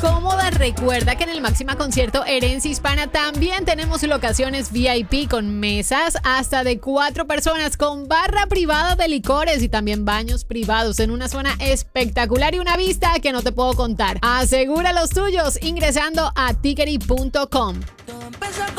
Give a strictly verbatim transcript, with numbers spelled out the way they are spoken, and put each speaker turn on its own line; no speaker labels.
cómoda. Recuerda que en el Máxima Concierto Herencia Hispana también tenemos locaciones V I P con mesas hasta de cuatro personas, con barra privada de licores y también baños privados en una zona espectacular y una vista que no te puedo contar. Asegura los tuyos ingresando a tickery punto com.